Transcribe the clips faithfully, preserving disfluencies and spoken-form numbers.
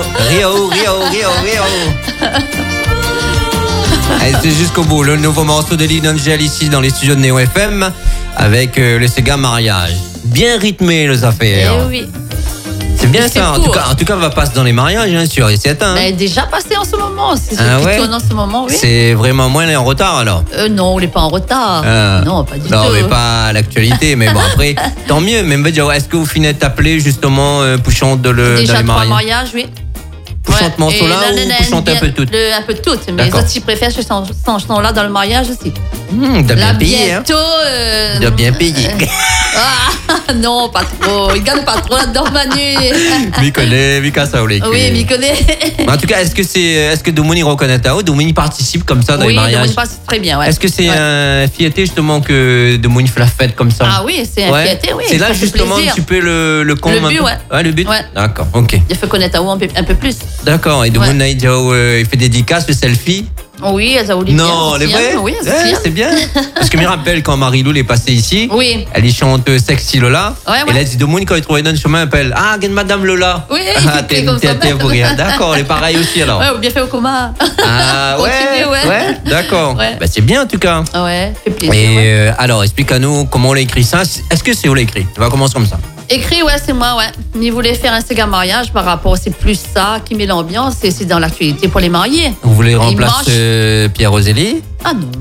Rio, Rio, Rio, Rio. Allez, c'est jusqu'au bout. Le nouveau morceau de Lil Angel ici dans les studios de Neo F M avec euh, le Sega Mariage. Bien rythmé, les affaires. Eh oui. C'est bien C'est ça. En court. tout cas, en tout cas, on va passer dans les mariages, hein, sur et c'est un. Ben, déjà passé en ce moment. C'est Ah ce ouais? qui tourne en ce moment, oui. C'est vraiment moins en retard alors. Euh, non, on n'est pas en retard. Ah. Non, pas du Non, tout. mais pas à l'actualité. Mais bon, après, tant mieux. Mais me dire, est-ce que vous finissez d'appeler justement euh, Pouchon de le, dans Déjà les trois mariages mariages, oui. Pouchante Ouais. Mansola Et la- ou la- Pouchante un bien- peu toutes le- Un peu toutes. Mais les D'accord. autres, ils préfèrent ce sont, sont, sont là dans le mariage aussi. Mmh, t'as Là, bien payé, hein. bientôt. Euh... T'as bien payé. Ah, non, pas trop. Il gagne pas trop là-dedans, Manu. M'y connaît, m'y casse à Oui, mais il connaît. Mais en tout cas, est-ce que c'est, est-ce que Domoni reconnaît Tao? Domoni participe comme ça dans Oui, les mariages? il passe très bien. Ouais. Est-ce que c'est Ouais. un fierté justement que Domoni fait la fête comme ça? Ah oui, c'est un Ouais. fierté, oui. C'est là ça fait justement plaisir. un petit peu le, le compte. Le but, ouais. Ouais, le but. Ouais. D'accord, ok. Il fait connaître Tao un peu, un peu plus. D'accord. Et Domoni Ouais. euh, il fait des dédicaces, le selfie. Oui, elle a voulu Non, les bien. vrais. Oui, elle Ouais, se tient. c'est bien. Parce que je me rappelle quand Marie-Lou est passée ici. Oui. Elle y chante euh, Sexy Lola. Ouais, ouais. Et elle a dit Domoni quand il trouvait dans le chemin, elle appelle Ah, gagne Madame Lola. Oui, Ah, il t'es fait comme t'es- ça. t'es pour rien. D'accord, elle est pareil aussi alors. Ouais, ou bien fait au coma. Ah ouais, Continuez, ouais. d'accord. Ouais. Bah, c'est bien en tout cas. Ouais, fait plaisir. Et ouais. euh, alors, explique-nous comment on l'a écrit ça. Est-ce que c'est où l'a écrit? On va commencer comme ça. Écrit, ouais, c'est moi, ouais. Il voulait faire un Sega mariage par rapport, c'est plus ça qui met l'ambiance et c'est dans l'actualité pour les mariés. Vous voulez Il remplacer mange. euh, Pierre Roselli? Ah non.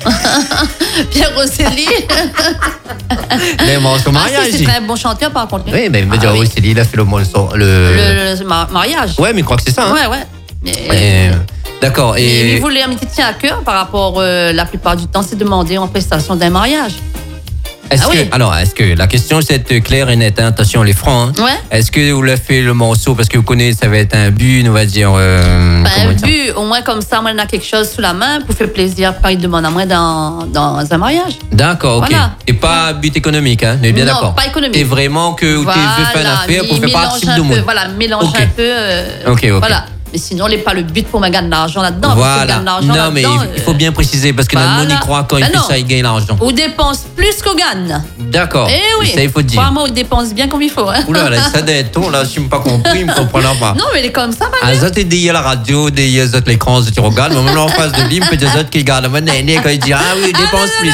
Pierre Rosselli. Mais bon, son Ah, mariage. si, c'est un bon chanteur par contre. Oui, mais il veut Ah, dire oui. Roselli, il a fait le, le, Le, le ma- mariage. Ouais, mais je crois que c'est ça. Hein. Ouais, ouais. Mais, Et, euh, d'accord. mais Et il voulait un petit tien à cœur par rapport, euh, la plupart du temps, c'est demander en prestation d'un mariage. est-ce Ah que, oui. alors, est-ce que la question c'est claire et nette, hein, attention les francs. Hein. Ouais. Est-ce que vous l'avez fait le morceau parce que vous connaissez, ça va être un but, on va dire. Euh, Ben, comment dire but, au moins comme ça, moi, on a quelque chose sous la main pour faire plaisir quand il demande à moi dans, dans un mariage. D'accord, ok. Voilà. Et pas but économique, hein, on est bien Non, d'accord. pas économique. Et vraiment que tu veux faire une affaire pour il faire mélange partie un de peu, monde. Voilà, mélange Ok. un peu. euh, Ok, ok. Voilà. Mais sinon, il n'est pas le but pour me gagner de l'argent là-dedans. parce que Voilà. gagne de l'argent Non, mais là-dedans, il- il faut euh, bien préciser parce que notre monde y voilà. croit quand il Ben fait non. ça, il gagne l'argent. On dépense plus qu'on gagne. D'accord. Eh oui. Ça, il faut dire. Crois-moi, on dépense bien comme il faut. Hein. Oula, là, ça doit être ton, là, je ne suis pas compris, je ne comprends pas. Non, mais il est comme ça, Ah, Manu. ça, t'es dit à la radio, des autres l'écran, tu regardes, mais même là, en face de lui, il peut des autres qui regardent. Moi, néné, quand il dit, ah oui, il dépense plus.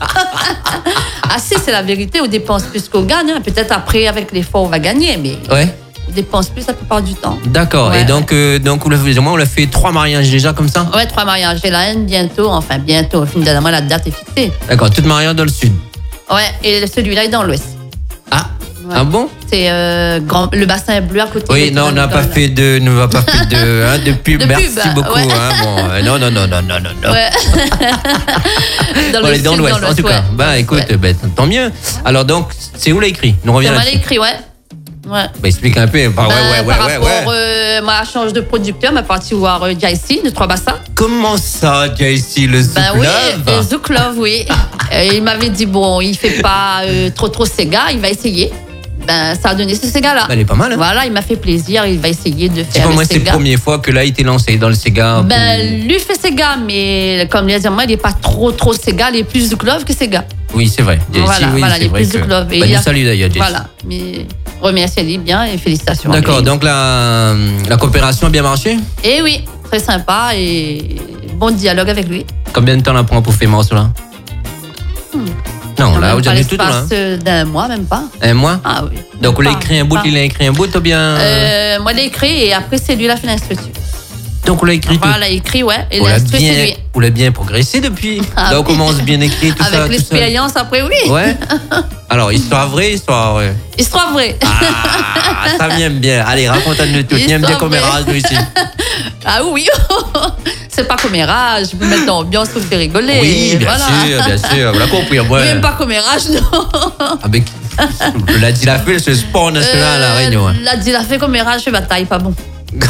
Ah si, c'est la vérité, on dépense plus qu'on gagne. hein. Peut-être après, avec l'effort, on va gagner, mais Ouais, on dépense plus la plupart du temps. d'accord. Ouais. Et donc, euh, donc, on l'a fait, moi, on l'a fait trois mariages déjà comme ça. Ouais, trois mariages. J'ai la haine bientôt, enfin bientôt. Au fin de mois, la date est fixée. D'accord, toute mariage dans le sud. Ouais, et celui-là est dans l'ouest. Ah, Ouais. ah bon? C'est euh, grand, le bassin bleu à côté. Oui, de- non, on n'a dans pas le- fait de, ne va pas fait de, hein, de pub. De Merci pub, hein, beaucoup. ouais. Hein, bon, euh, non, non, non, non, non, non, non. Ouais. dans Bon, le elle est dans sud, l'ouest, en tout cas. ouais. Bah, écoute, Ouais. ben, tant mieux. Alors, donc, c'est où l'a écrit? Nous On reviens m'a là-dessus. écrit, ouais. Ouais. Bah, explique un peu. Bah, ouais, Ben, ouais, ouais, par ouais, rapport, ouais. euh, moi, je change de producteur, ma partie voir euh, J C de Trois Bassins. Comment ça, J C, le Ben oui, Zouklov? euh, Zouk Love, oui. Euh, il m'avait dit, bon, il fait pas euh, trop trop Sega, il va essayer. Ben, ça a donné ce Sega-là. Elle est pas mal, hein? Voilà, il m'a fait plaisir, il va essayer de Tu faire vois, le moi, c'est la Sega. première fois que là, il était lancé dans le Sega. Ben, lui fait Sega, mais comme les moi, il n'est pas trop trop Sega, il est plus Zouk Love que Sega. Oui, c'est vrai. J C, Voilà, oui, voilà, c'est les vrai plus que... de club. Et Bah, il nous a- salut d'ailleurs, J C. Voilà, mais remerciez-lui bien et félicitations. à D'accord, lui. donc la, la coopération a bien marché? Et oui, très sympa et bon dialogue avec lui. Combien de temps on prend pour faire cela? Non, là, Même vous pas avez tout, là. l'espace euh, d'un mois, même pas. Un mois? Ah oui. Donc, on Même l'a pas, écrit un bout, pas. il a écrit un bout ou bien. Euh, moi, il a écrit et après, c'est lui qui a fait l'instruction. Donc, on l'a écrit tout. Voilà, il a écrit, ouais. Et On l'a l'instru, c'est bien, lui. on l'a bien progressé depuis. Ah Là, on oui. commence bien écrit, tout ça. Avec tout l'expérience, après, oui. ça. Ouais. Alors, histoire vraie, histoire vraie. Histoire vraie. Ah, ça vient bien. Allez, raconte-nous tout. Tiens bien Histoire commérage, nous ici. Ah oui, c'est pas commérage. Je peux mettre l'ambiance pour faire rigoler. Oui, bien Voilà. sûr, bien sûr. Vous l'avez compris, moi. Même pas commérage, non. Avec. L'a dit la fille, c'est sport national à la Réunion. hein. La dit la fait commérage, fait bataille, pas bon.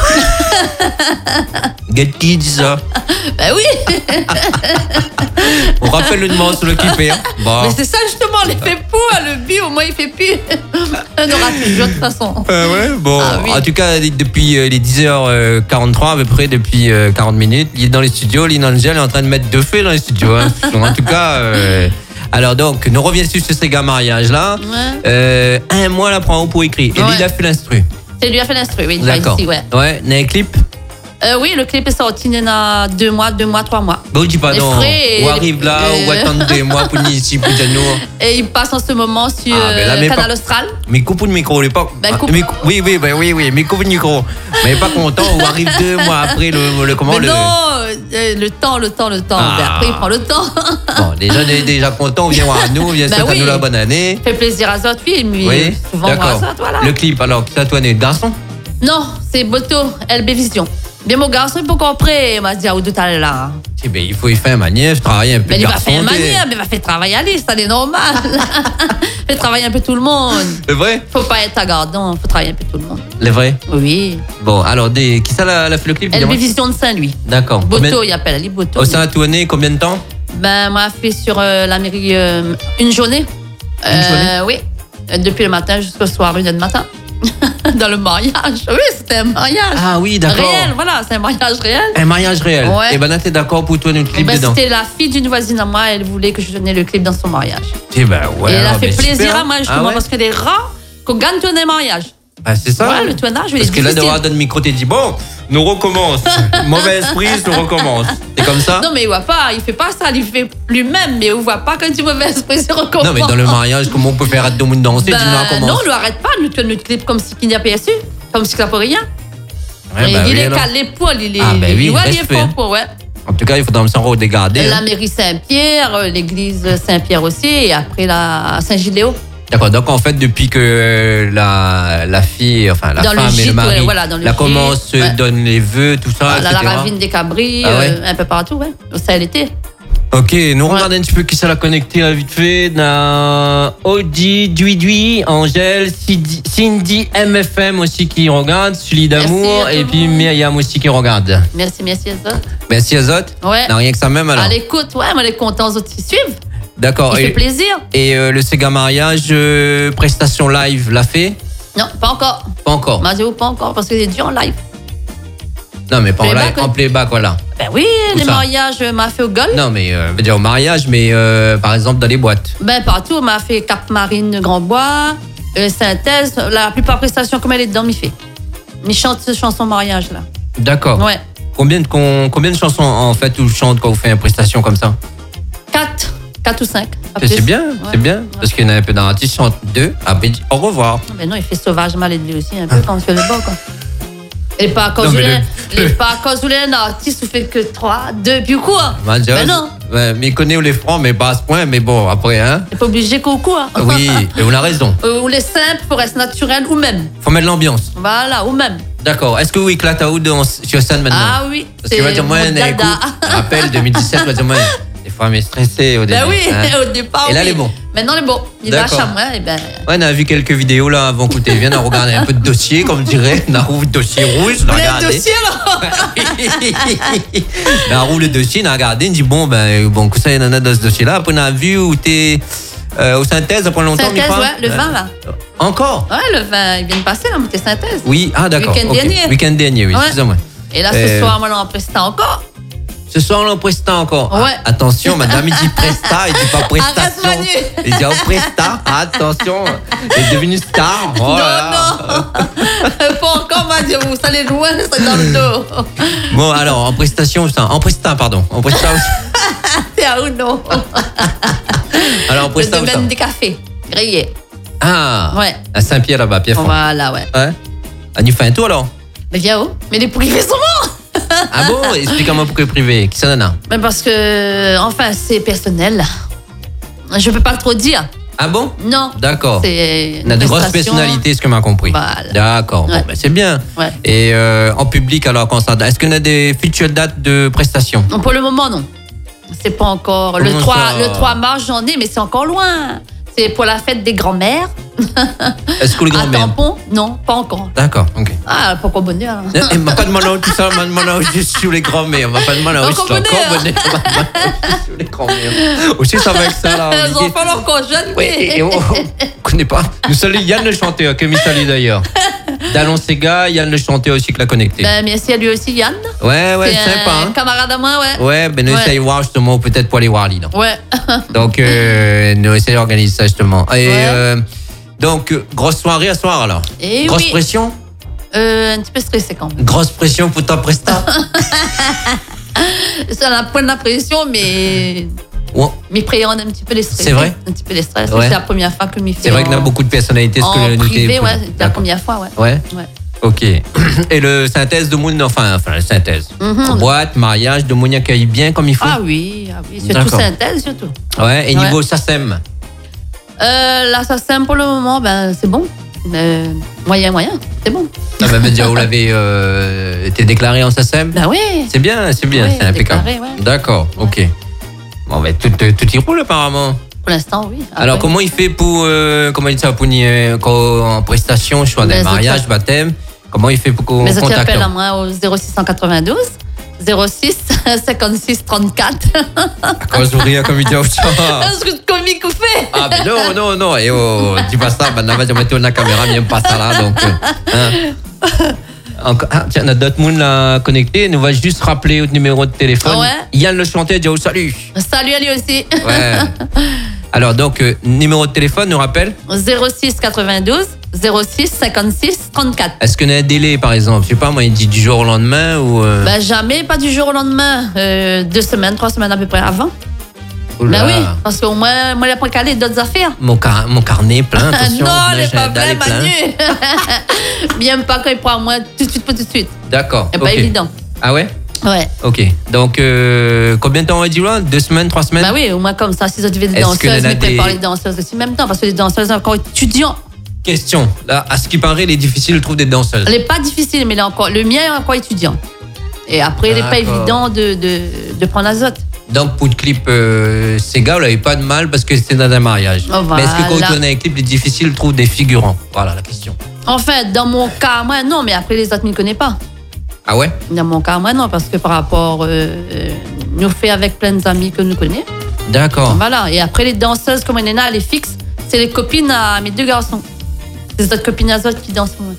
Get qui dit ça? Ben oui, On rappelle le numéro sur le kiffé. Hein. Bon. mais c'est ça justement, les fait pour, le but, au moins il fait plus. On aura toujours de toute façon. Ah ouais, bon. Ah oui. En tout cas, depuis euh, les dix heures quarante-trois, à peu près, depuis euh, quarante minutes, il est dans les studios. Lil Angel est en train de mettre deux feux dans les studios. Hein. Donc, en tout cas, euh, alors donc, nous revenons sur ce Sega mariage là. Ouais. Euh, un mois là, prend pour écrire. Et Ouais. lui, il a fait l'instru. C'est lui qui a fait l'instru, oui. D'accord. Ici, ouais. Ouais, il y a un clip. Euh, oui, le clip est sorti il y en a deux mois, deux mois, trois mois. Bon, dis pas Les non. frais et Ou arrive là, les- ou attendre deux mois pour venir ici pour dire nous. Et il passe en ce moment sur Ah, ben là, euh, mais Canal pas- Austral. Mais coupe le micro, il est pas. Ben, coupe. Mais cou- oui, oui, ben oui, oui, mais coupe le micro. Mais pas content, ou arrive deux mois après le, le comment Mais le. non, euh, le temps, le temps, le temps. Ah. Ben après, il prend le temps. Bon, déjà, on est déjà content, on vient voir à nous, on vient Ben souhaiter à oui. nous la bonne année. Fait plaisir à Zot, oui, mais Oui, souvent on voit d'accord. ça, voilà. Le clip, alors, qui t'a toi, né garçon? Non, c'est Boto, L B Vision. Bien, mon garçon, il peut comprendre, il m'a dit, ah, où tout à l'heure là. Eh ben, il faut y faire un manif, travailler un peu Mais de il va garçon. faire un t'es- manière, mais il va faire travailler à liste, ça c'est normal. Il fait travailler un peu tout le monde. C'est vrai? Faut pas être agardant, faut travailler un peu tout le monde. C'est vrai? Oui. Bon, alors, des... qui ça l'a l'a fait le clip? L B dis-moi? Vision de Saint-Louis. D'accord. Boto, Combien- il appelle, Ali Boto. Au sein à tourner, combien de temps? Ben, moi, j'ai fait sur euh, la mairie euh, une journée. Une journée? Oui. Euh, Depuis le matin jusqu'au soir, une heure du matin. Dans le mariage. Oui, c'était un mariage. Ah oui, d'accord. Réel, voilà, c'est un mariage réel. Un mariage réel. Ouais. Et ben là, t'es d'accord pour tourner le clip Ben, dedans? c'était la fille d'une voisine à moi, elle voulait que je tourne le clip dans son mariage. Eh ben ouais. et elle a alors, fait ben, plaisir super. à moi, justement, Ah ouais? parce que les rats qu'on gagne tourner un mariage. Ah, c'est ça? Ouais, le tournage, il est Parce que là, difficile. d'avoir dans le micro, t'es dit, bon, nous recommence. Mauvais esprit, nous recommence. C'est comme ça? Non, mais il voit pas, il fait pas ça, il fait lui-même, mais il voit pas quand tu mauvais esprit se recommence. Non, mais dans le mariage, comment on peut faire tout le monde danser? Ben, Dis-nous comment. non, on ne arrête pas, nous tourne notre clip comme si qu'il n'y a pas su, comme si ça pour rien. Ouais, Et bah il oui, est alors. calé pour, il est, Ah, ben oui, ouais, il est respect. fort pour, ouais. En tout cas, il faudra me s'en regarder. La hein. mairie Saint-Pierre, euh, l'église Saint-Pierre aussi, et après la Saint-Giléo. D'accord, donc en fait, depuis que la, la fille, enfin la Dans le femme et gîte, le mari, ouais, voilà, dans le la gîte, commence, ouais. donne les vœux, tout ça, Voilà, et cetera. la ravine des Cabris, Ah ouais? euh, un peu partout, ouais. Ça a été. Ok, nous regardons un petit peu qui ça l'a connecté là, vite fait. Dans Audi, Dui Dui, Angèle, Cindy, Cindy M F M aussi qui regarde, Sully d'amour, Merci à tout et le puis monde. Myriam aussi qui regarde. Merci, merci à ça. Merci Azot. Ouais. Non, rien que ça même alors. À l'écoute, ouais, moi, les contents autres qui suivent. D'accord. Il fait Et, plaisir. et euh, le Sega mariage, euh, prestation live, l'a fait? Non, pas encore. Pas encore. M'a dit, oh, pas encore, parce que c'est dur en live. Non, mais pas en Playback, live, en oui. playback, voilà. Ben oui, Où les ça? mariages, euh, m'a fait au golf. Non, mais euh, je veux dire au mariage, mais euh, par exemple dans les boîtes. Ben partout, m'a fait Cap-Marine, Grand-Bois, euh, Synthèse. La plupart des prestations, comme elle est dedans, m'y fait. Il chante ce chanson mariage, là. D'accord. Ouais. Combien de, con- combien de chansons en fait vous chante quand vous faites une prestation comme ça? Quatre. Quatre ou cinq. pas C'est plus. bien, Ouais. c'est bien. Parce qu'il y en a un peu dans l'artiste, chante deux, après il dit au revoir. Mais non, il fait sauvage mal élevé aussi, un peu, quand on fait le bas, quoi. Et pas à cause Non, où mais l'un- le- et pas à cause où l'un artiste, vous faites que trois, deux, puis quoi? On va dire, Ben non. ouais, mais il connaît les francs, mais pas à ce point, mais bon, après, hein. C'est pas obligé qu'au quoi. Oui, et on a raison. Euh, Ou les simples pour rester naturel, ou même. Faut mettre l'ambiance. Voilà, ou même. D'accord. Est-ce que vous éclatez à où dans- sur scène maintenant? Ah oui, Parce qu'il va dire, moi, mon un dada. écoute, rappel deux mille dix-sept, il va dire, moi, des fois, mais stressé au début. Ben oui, hein. au départ. Et là, oui. il est bon. Maintenant, il est bon. Il va à D'accord. Chamois, et ben. Ouais, on a vu quelques vidéos là avant que tu viennes, on a regardé un peu de dossier, comme dirait. On a rouvert le dossier rouge, on a Vous voulez regardé. le dossier, là? On a roulé le dossier, on a regardé, on dit bon, ben, bon, que ça, il y en a dans ce dossier-là. Après, on a vu où t'es euh, au synthèse, après longtemps, Synthèse, il croit. ouais, le vin, là. Encore? Ouais, le vin, il vient de passer, là, mais t'es synthèse. Oui, ah d'accord. Week-end ok. dernier. Week-end dernier, oui, Ouais. excusez-moi. Et là, ce Euh, soir, moi, là, en prestant encore. Ce soir, on est en Presta encore. Ouais. Ah, attention, madame, il dit Presta, il dit pas prestation. Arrête, Manu. Il dit oh, Presta, attention, il est devenu star. Oh là là. Non, non. Pas encore, m'a dit, vous allez loin, c'est dans le dos. Bon, alors, en prestation, ça, en Presta, pardon. En Presta aussi. C'est à où, non? Alors, en Le Presta aussi. domaine des cafés, grillé. Ah, Ouais. à Saint-Pierre là-bas, Pierrefonds. Voilà, ouais. Ouais. Ah, nous fait un tour alors. Mais viens où? Mais les privés sont morts! Ah bon? Explique-moi pourquoi privé. Qui ça en a? Mais parce que, enfin, c'est personnel. Je peux pas trop dire. Ah bon? Non. D'accord. C'est On a de grosses prestation. personnalités, ce que m'a compris. Voilà. D'accord. Ouais. Bon, ben, c'est bien. Ouais. Et euh, en public, alors, quand ça. Est-ce qu'on a des futures dates de prestations? Pour le moment, non. C'est pas encore. Le Comment trois, ça? le trois mars, j'en ai, mais c'est encore loin. C'est pour la fête des grands-mères. Est-ce que les À grands-mères? Tampon? Non, pas encore. D'accord, ok. Ah, pourquoi bonheur? hein. Elle m'a pas demandé tout ça, elle m'a demandé juste sur les grands-mères. Elle m'a pas demandé Encore juste encore bonheur. bonnet. Elle m'a demandé sur les grands-mères. Aussi, ça va avec ça, là. Les Olivier. enfants encore jeunes, Oui, et, et oh, oh, on connaît pas. Nous saluons Yann le chanteur, que nous salue d'ailleurs. Dallon Sega, Yann le chanteur aussi qui l'a connecté. Ben, merci à lui aussi, Yann. Ouais, ouais, C'est sympa. un Hein. camarade à moi, ouais. Ouais, ben nous Ouais. essayons de voir justement, peut-être pour aller voir lui. là. Ouais. Donc, euh, nous essayons d'organiser ça justement. Et Ouais. euh, donc, euh, grosse soirée à soir alors. Et Grosse oui. pression. euh, un petit peu stressé quand même. Grosse pression pour ta presta. Ça n'a pas de la pression, mais Ouais. m'appréhende un petit peu les stress. C'est vrai? Un petit peu les stress. Ouais. C'est la première fois que m'y fait. C'est vrai en, qu'il y a beaucoup de personnalités. ce que en le- privé, le- ouais. C'est la D'accord. première fois, ouais. Ouais. Ouais. Ok. Et le synthèse de Moon, enfin, enfin, la synthèse. Mhm. Boîte, mariage, de Moon accueille bien comme il faut. Ah oui, ah oui. Surtout D'accord. synthèse, surtout. Ouais. Et Ouais. niveau S A C E M. Euh, L'assassin, pour le moment, ben, c'est bon. Euh, moyen, moyen, c'est bon. Ça va me dire, vous l'avez euh, été déclaré en S A C E M. Ben oui. C'est bien, c'est bien, Oui, c'est impeccable. déclaré, ouais. D'accord, ok. Bon, ben, tout, tout, tout y roule apparemment. Pour l'instant, oui. Après, Alors, comment il fait pour, euh, comment il dit ça, pour euh, quand- en prestation, choix Mais d'un ça, mariage, ça- baptême, comment il fait pour qu'on Mais ça contacte? t'appelle à moi au zéro six cent quatre-vingt-douze zéro six cinquante-six trente-quatre. Quand je ris comme il dit, oh, Est-ce que c'est comique ou fait? ah, mais non, non, non, et oh, dis pas ça, maintenant, on va mettre la caméra, même pas ça là, donc. euh, hein. Encore- ah, tiens, on a d'autres monde là connectés, nous va juste rappeler au numéro de téléphone. Ouais. Yann le chanteur dit oh, salut. Salut à lui aussi. Ouais. Alors, donc, euh, numéro de téléphone, nous rappelle. zéro six quatre-vingt-douze zéro six cinquante-six trente-quatre. Est-ce qu'on a un délai, par exemple? Je sais pas, moi, il dit du jour au lendemain ou. Euh... Ben jamais, pas du jour au lendemain. Euh, deux semaines, trois semaines à peu près avant. oula. Ben oui, parce qu'au moins, moi, il a pas calé d'autres affaires. Mon, car- mon carnet plein, attention. non, mon elle est pas agenda est vrai, Manu. Bien pas quand il prend moi tout de suite, pas tout de suite. D'accord. C'est ok. pas évident. Ah ouais? Ouais. Ok. Donc, euh, combien de temps on a dit là? Deux semaines, trois semaines? Bah oui, au moins comme ça, si autres devaient des Est-ce que danseuses, y en a mais des- préparer les danseuses aussi en même temps, parce que les danseuses sont encore étudiants. Question. Là, à ce qui paraît, il est difficile de trouver des danseuses. Elle n'est pas difficile, mais elle est encore, le mien est encore étudiant. Et après, il n'est pas D'accord. évident de, de, de prendre l'azote. Donc, pour le clip euh, Sega, vous n'avez pas de mal parce que c'était dans un mariage. Oh, Mais est-ce que quand voilà. on a un clip, il est difficile de trouver des figurants? Voilà la question. En fait, dans mon cas, moi, non, mais après, les autres ne me connaissent pas. Ah ouais? Dans mon cas, moi, non, parce que par rapport, euh, euh, nous fait avec plein d'amis que nous connaissons. D'accord. Voilà. Et après, les danseuses, comme Nena, elle est fixe, c'est les copines à mes deux garçons. C'est les autres copines à autres qui dansent pour moi.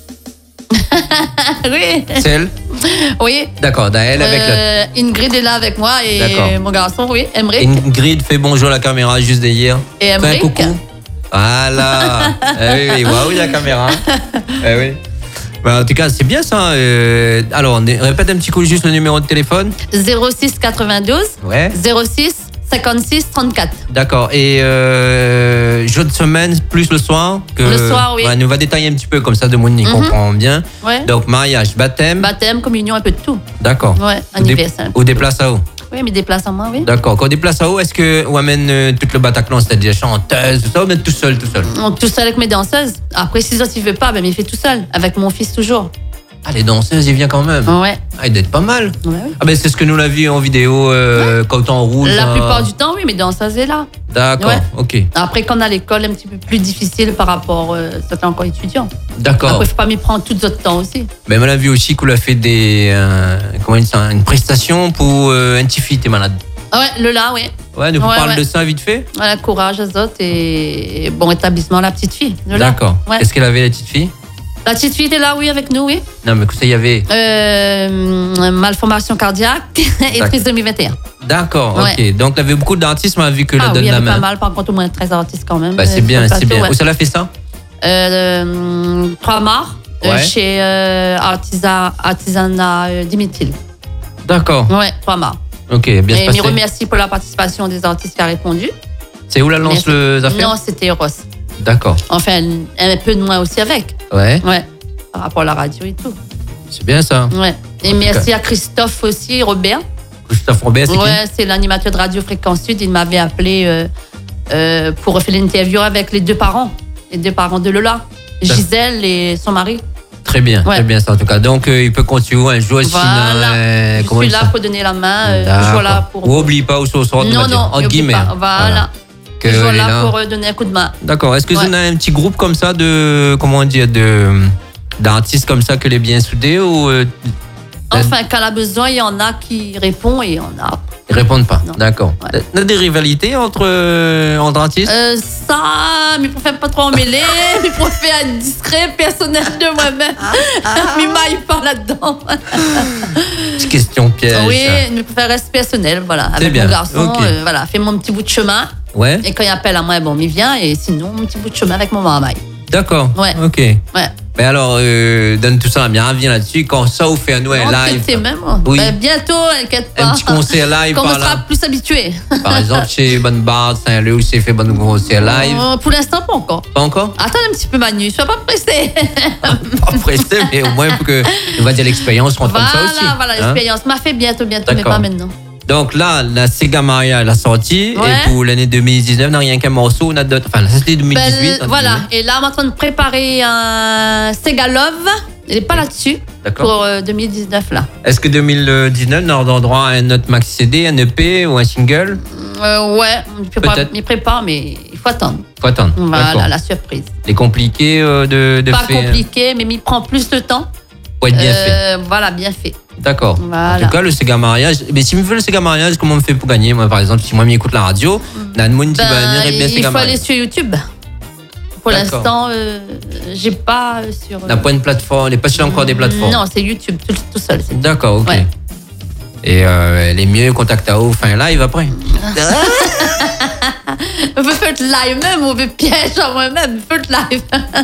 Oui. Celle? Oui. D'accord, elle avec le. Euh, Ingrid est là avec moi et D'accord. mon garçon, oui, Emmerich. Ingrid fait bonjour à la caméra juste d'hier. Et Fais un Emmerich. coucou. Voilà. Eh oui, oui, waouh, la caméra. Eh oui. Bah, en tout cas, c'est bien ça. euh, Alors, on est- répète un petit coup juste le numéro de téléphone. zéro six quatre-vingt-douze Ouais. zéro six cinquante-six trente-quatre. D'accord. Et euh, jour de semaine plus le soir. Que, Le soir, oui. Ouais, nous va détailler un petit peu comme ça, de monde y Mhm. comprend bien. Ouais. Donc mariage, baptême. Baptême, communion, un peu de tout. D'accord. Ouais, Ou des, anniversaire. ou des places à eau. Oui, mais des places en moins, oui. D'accord. Quand on déplace à eau, est-ce qu'on amène euh, tout le Bataclan, c'est-à-dire chanteuse, tout ça, ou même tout seul, tout seul? On- Tout seul avec mes danseuses. Après, si ça, il veut pas, ben, il fait tout seul. Avec mon fils, toujours. Ah, les danseuses, il vient quand même. Ouais. Ah, il doit être pas mal. Ouais, oui. Ah ben c'est ce que nous l'a vu en vidéo euh, quand on rouge. La euh, plupart du temps, oui, mes danseuses est là. D'accord, Ouais. ok. Après, quand on a l'école, un petit peu plus difficile par rapport euh, à quand encore étudiant. D'accord. Après, il faut pas m'y prendre tout notre temps aussi. Mais on a vu aussi qu'on a fait des euh, comment on dit ça, une prestation pour euh, un petit fille, t'es malade. Ah ouais, le là, oui. Ouais, nous Ouais, parle ouais. de ça vite fait. Voilà, courage, Azot et bon établissement, la petite fille. Le là. D'accord. Ouais. Qu'est-ce qu'elle avait la petite fille? La petite fille était là, oui, avec nous, oui. Non mais que ça il y avait. Euh, malformation cardiaque et D'accord. trisomie vingt et un. D'accord, Ouais. ok. Donc il y avait beaucoup d'artistes, on a vu que la Ah donne oui, il y la avait main. pas mal, par contre, au moins treize artistes quand même. Bah, c'est euh, bien, sur le c'est plateau, bien. ouais. Où ça l'a fait ça? Euh, Trois mars, euh, Ouais. chez euh, Artisan, Artisanat euh, Dimitil. D'accord. Ouais, trois mars. Ok, bien se Et passer. me remercie pour la participation des artistes qui a répondu. C'est où la lance Merci. les affaires? Non, c'était Ross. D'accord. Enfin, un peu de moi aussi avec. Ouais, Ouais, par rapport à la radio et tout. c'est bien ça. Ouais. Et En tout merci à Christophe aussi, Robert. Christophe Robert, c'est Ouais, c'est l'animateur de Radio Fréquence Sud. Il m'avait appelé euh, euh, pour faire l'interview avec les deux parents, les deux parents de Lola, Gisèle et son mari. qui? Très bien, Ouais. très bien ça en tout cas. Donc euh, il peut continuer un jour aussi. Voilà. euh, Je comment suis il là s'appelle? pour donner la main. euh, je D'accord. suis là pour. Ou oublie pas où sont on va non, dire, non, entre n'oublie guillemets. pas. Voilà. Que je suis elle est là, là. pour euh, donner un coup de main. D'accord. Est-ce que Ouais. vous avez un petit groupe comme ça de comment dire de d'artistes comme ça que les bien soudés ou euh, Enfin, quand elle a besoin, il y en a qui répondent et il y en a. ils répondent pas? Non. D'accord. Ouais. Il y a des rivalités entre euh, entre artistes? Euh, ça, mais pour faire pas trop emmêler, mais pour faire être discret, personnel de moi-même. Mais m'aille pas là-dedans. Petite question piège. Oui, mais pour faire reste personnel, voilà. C'est Avec bien. mon garçon, Ok. euh, voilà, fait mon petit bout de chemin. Ouais. Et quand il appelle à moi, bon, il vient. Et sinon, mon petit bout de chemin avec mon maman. D'accord. Ouais. Ok. Ouais. Mais alors, euh, donne tout ça la bien, viens là-dessus. Quand ça, vous fait un Noël live. C'est même. Oui. Ben, bientôt, inquiète pas. Un petit concert live. Quand on par sera là. plus habitué. Par exemple, chez Bonne Barre, Saint-Leu, où c'est fait bon concert live. Euh, pour l'instant, pas encore. Pas encore? Attends un petit peu, Manu. Sois pas pressé. Pas pressé, mais au moins pour que, on va dire, l'expérience rentre Voilà, comme ça aussi. voilà, hein. l'expérience. M'a fait bientôt, bientôt, mais D'accord. pas maintenant. Donc là, la Sega Maria, elle a sorti. Ouais. Et pour l'année deux mille dix-neuf, n'a rien qu'un morceau, on a d'autres. Enfin, c'était deux mille dix-huit. Ben, voilà. Et là, on est en train de préparer un Sega Love. Il n'est pas là-dessus. D'accord. Pour euh, deux mille dix-neuf, là. Est-ce que deux mille dix-neuf, on aura droit à un autre maxi C D, un E P ou un single? Euh, ouais, il prépare, Peut-être. il prépare, mais il faut attendre. Faut attendre. Voilà, D'accord. la surprise. C'est compliqué euh, de, de Pas faire. compliqué, mais il prend plus de temps. Faut être bien fait. Euh, Voilà, bien fait. D'accord. Voilà. En tout cas, le Sega Mariage. Mais si me fait le Sega Mariage, comment on me fait pour gagner? Moi, par exemple, si moi, m'écoute la radio, Nan Moon dit, Ben, bah, n'irait bien il Sega faut aller Mariage. sur YouTube. Pour D'accord. l'instant, euh, j'ai pas euh, sur. N'a pas une plateforme, n'est pas sur encore des plateformes. Non, c'est YouTube tout, tout seul. c'est- D'accord, ok. Ouais. Et euh, elle est mieux, contact à ouf, fin live après. On peut faire le live même, on peut piège à moi-même, faire le live.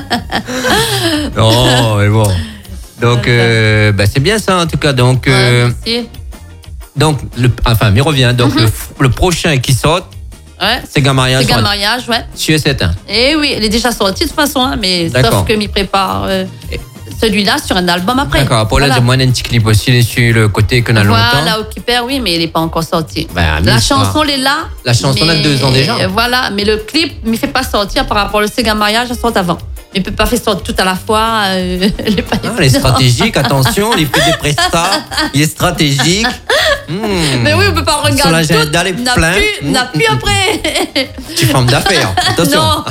Non, mais bon. Donc, euh, bah, c'est bien ça en tout cas. Donc, euh, Ouais, merci. donc le, enfin, mais revient. Donc, le, le prochain qui sort, Ouais. Sega Mariage. Sega sera mariage, ouais. sur S sept. Et oui, elle est déjà sortie de toute façon, hein, mais D'accord. sauf que m'y prépare euh, celui-là sur un album après. D'accord. Pour là, Voilà. j'ai moins un petit clip aussi, il est sur le côté qu'on a longtemps. Voilà, Occuper, oui, mais il n'est pas encore sorti. Ben, La mais ça- chanson, elle est là. La chanson mais- a deux ans déjà. Voilà, mais le clip ne me fait pas sortir par rapport au Sega Mariage, ça sort avant. Mais il ne peut pas faire sortir tout à la fois. Euh, elle est pas Ah, il est stratégique, attention, il fait des prestats, il est stratégique. Hmm. Mais oui, on ne peut pas Son regarder tout. agenda, il est N'a plein. plus, n'a plus après. Tu femme d'affaires, attention. Non.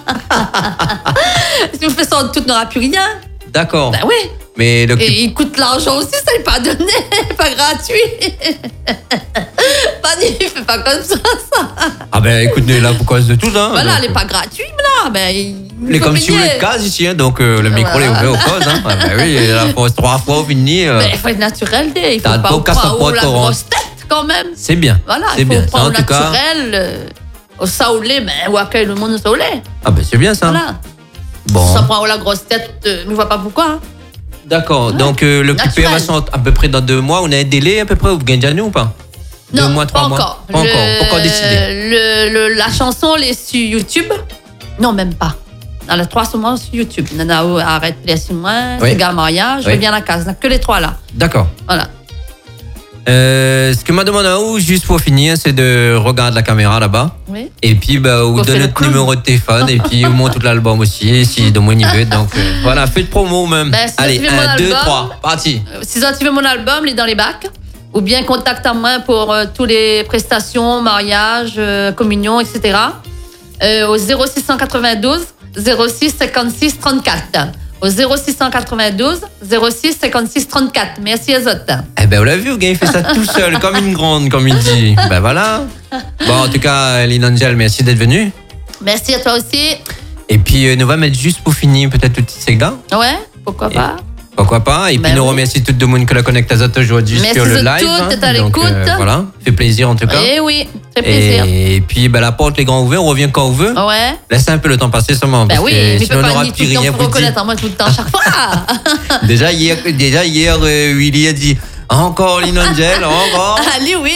Si on fait sortir tout, on n'aura plus rien. D'accord. Ben oui. Mais le clip- Et il coûte l'argent aussi, ça n'est pas donné, pas gratuit. Pas dit, il fait pas comme ça, ça. Ah ben écoute, on est là pour cause de tout. Hein, Voilà, donc, elle n'est pas gratuite, mais là, ben, il Il est faut comme si vous payer. le case ici, hein, donc euh, le micro est Voilà. ouvert aux causes. Hein. Ah ben oui, la pause trois fois au fini. euh, Mais il faut être naturel, il T'as faut pas beau casse prendre au pot de la courant. grosse tête quand même. c'est bien. Voilà, c'est il faut bien. Ça, prendre en au tout cas. naturel, euh, au saoulé, mais ou accueille le monde au saoulé. Ah ben c'est bien ça. Voilà. Bon. Ça prend la grosse tête, euh, je ne vois pas pourquoi. hein. D'accord. Donc euh, le clip Naturel. va sortir à peu près dans deux mois. On a un délai à peu près. Vous gagnez déjà nous ou pas? Non, Deux mois, trois pas mois. encore. Pas encore. Le- Pas encore décidé. le- le- la chanson, elle est sur YouTube. Non, même pas. Dans les trois seulement sur YouTube. Nanao, arrête, laisse-moi. Oui. C'est gars mariage, je Oui. reviens à la case. Il n'y a que les trois là. D'accord. Voilà. Euh, ce que m'a demandé à vous, juste pour finir, c'est de regarder la caméra là-bas. Oui. Et puis, bah, vous Pour faire donnez le notre clown. numéro de téléphone et puis vous montrez tout l'album aussi, si de moins il veut. Donc, euh, voilà, faites promo même. Ben, si Allez, tu veux mon un, deux, album. trois, parti. Euh, Si tu veux mon album, il est dans les bacs. Ou bien contacte à moi pour euh, toutes les prestations, mariage, euh, communion, et cetera. Euh, au zéro six cent quatre-vingt-douze zéro six cinquante-six trente-quatre. Au zéro six cent quatre-vingt-douze zéro six cinquante-six trente-quatre. Merci à autres. Eh ben, vous l'avez vu, le gars, il fait ça tout seul, comme une grande, comme il dit. Ben voilà. Bon, en tout cas, Lynn Angel, merci d'être venu. Merci à toi aussi. Et puis, euh, nous va mettre juste pour finir peut-être le petit Sega. Ouais, pourquoi pas. Pourquoi pas. Et Ben puis, nous oui. remercie tout le monde qui la connecte à Zato aujourd'hui Merci sur le de live. toutes, t'es à Donc, l'écoute. voilà, fait plaisir en tout cas. Eh oui, très plaisir. Et puis, ben, la porte est grand ouverte, on revient quand on veut. Ouais. Laissez un peu le temps passer seulement. Ben parce oui, que mais il sinon, peut on pas n'aura nier tout plus le temps rien pour pour dire. reconnaître en moi tout le temps, chaque fois. Déjà hier, déjà hier euh, Willy a dit encore Lynn Angel, encore. Allez, oui.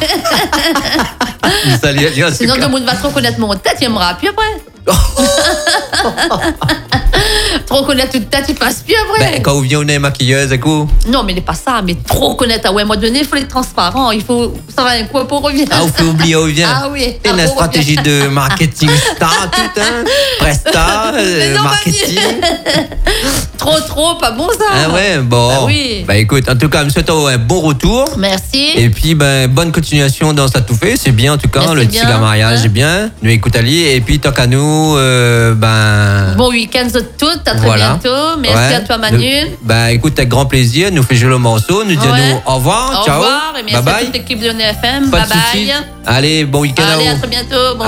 Ça lui a dit en tout Sinon, cas. tout le monde va trop connaître mon tête, il me plus après. Trop connaître toute tête, il passe plus après. Ben, quand vous venez, on est maquilleuse, et coup. Non, mais il n'est pas ça, mais trop connaître. Ah ouais, à un moment donné, il faut être transparent. Il faut. Ça va un coup pour revient. Ah, vous faites oublier où il vient. Ah oui. C'est Ah, une pour stratégie de marketing star, tout, hein. Presta, euh, Mais non, marketing. Trop, trop, pas bon ça. Ah ouais, bon. Bah oui. Bah écoute, en tout cas, je me souhaite un bon retour. Merci. Et puis, ben, bonne continuation dans Ça tout fait. C'est bien, en tout cas. Merci le bien. petit mariage Ouais. est bien. Nous écoute Ali. Et puis, tant qu'à nous, euh, ben. Bon week-end de toutes, à très Voilà. bientôt. Merci Ouais. à toi, Manu. Nous- Bah écoute, avec grand plaisir, nous fait jouer le morceau, nous disons Ouais. nous au revoir, Au ciao, revoir et merci bye à bye. toute l'équipe de N F M. Pas Bye de soucis. bye. Allez, bon week-end à Allez, vous. à très bientôt. Bon